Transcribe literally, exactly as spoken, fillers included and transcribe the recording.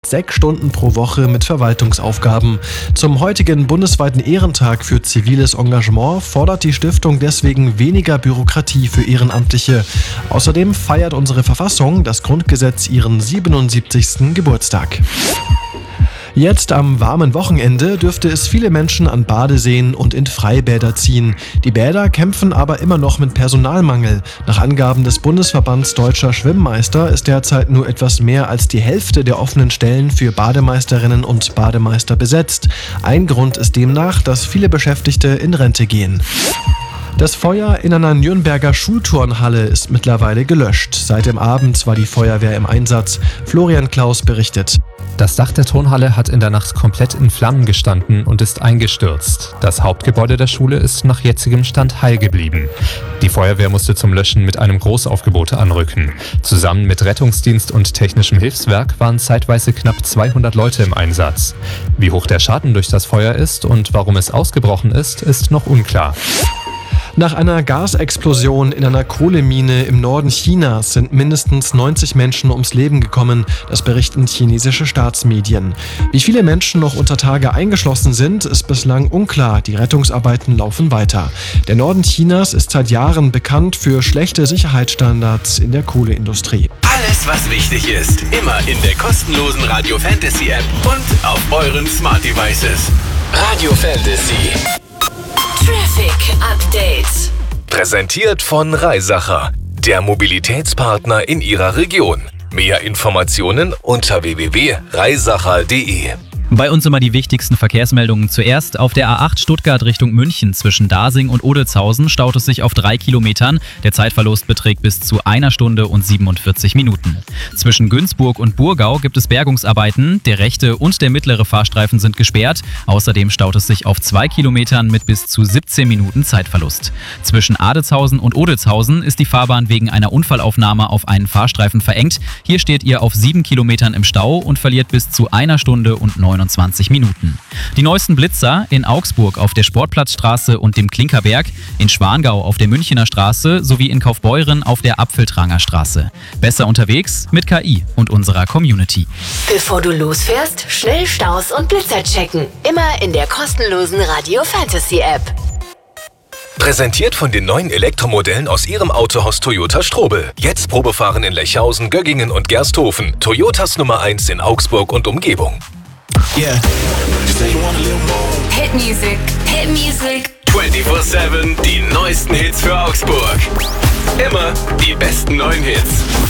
sechs Stunden pro Woche mit Verwaltungsaufgaben. Zum heutigen bundesweiten Ehrentag für ziviles Engagement fordert die Stiftung deswegen weniger Bürokratie für Ehrenamtliche. Außerdem feiert unsere Verfassung, das Grundgesetz, ihren siebenundsiebzigsten Geburtstag. Jetzt am warmen Wochenende dürfte es viele Menschen an Badeseen und in Freibäder ziehen. Die Bäder kämpfen aber immer noch mit Personalmangel. Nach Angaben des Bundesverbands Deutscher Schwimmmeister ist derzeit nur etwas mehr als die Hälfte der offenen Stellen für Bademeisterinnen und Bademeister besetzt. Ein Grund ist demnach, dass viele Beschäftigte in Rente gehen. Das Feuer in einer Nürnberger Schulturnhalle ist mittlerweile gelöscht. Seit dem Abend war die Feuerwehr im Einsatz. Florian Klaus berichtet. Das Dach der Turnhalle hat in der Nacht komplett in Flammen gestanden und ist eingestürzt. Das Hauptgebäude der Schule ist nach jetzigem Stand heil geblieben. Die Feuerwehr musste zum Löschen mit einem Großaufgebot anrücken. Zusammen mit Rettungsdienst und technischem Hilfswerk waren zeitweise knapp zweihundert Leute im Einsatz. Wie hoch der Schaden durch das Feuer ist und warum es ausgebrochen ist, ist noch unklar. Nach einer Gasexplosion in einer Kohlemine im Norden Chinas sind mindestens neunzig Menschen ums Leben gekommen, das berichten chinesische Staatsmedien. Wie viele Menschen noch unter Tage eingeschlossen sind, ist bislang unklar. Die Rettungsarbeiten laufen weiter. Der Norden Chinas ist seit Jahren bekannt für schlechte Sicherheitsstandards in der Kohleindustrie. Alles, was wichtig ist, immer in der kostenlosen Radio Fantasy App und auf euren Smart Devices. Radio Fantasy. Traffic Update. Präsentiert von Reisacher, der Mobilitätspartner in Ihrer Region. Mehr Informationen unter w w w punkt reisacher punkt d e. Bei uns immer die wichtigsten Verkehrsmeldungen zuerst. Auf der A acht Stuttgart Richtung München zwischen Dasing und Odelzhausen staut es sich auf drei Kilometern. Der Zeitverlust beträgt bis zu einer Stunde und siebenundvierzig Minuten. Zwischen Günzburg und Burgau gibt es Bergungsarbeiten. Der rechte und der mittlere Fahrstreifen sind gesperrt. Außerdem staut es sich auf zwei Kilometern mit bis zu siebzehn Minuten Zeitverlust. Zwischen Adetshausen und Odelzhausen ist die Fahrbahn wegen einer Unfallaufnahme auf einen Fahrstreifen verengt. Hier steht ihr auf sieben Kilometern im Stau und verliert bis zu einer Stunde und neunundzwanzig Minuten. Die neuesten Blitzer in Augsburg auf der Sportplatzstraße und dem Klinkerberg, in Schwangau auf der Münchener Straße sowie in Kaufbeuren auf der Apfeltranger Straße. Besser unterwegs mit K I und unserer Community. Bevor du losfährst, schnell Staus und Blitzer checken. Immer in der kostenlosen Radio Fantasy App. Präsentiert von den neuen Elektromodellen aus Ihrem Autohaus Toyota Strobel. Jetzt Probefahren in Lechhausen, Göggingen und Gersthofen. Toyotas Nummer eins in Augsburg und Umgebung. Yeah. Hit Music, Hit Music. vierundzwanzig sieben, die neuesten Hits für Augsburg. Immer die besten neuen Hits.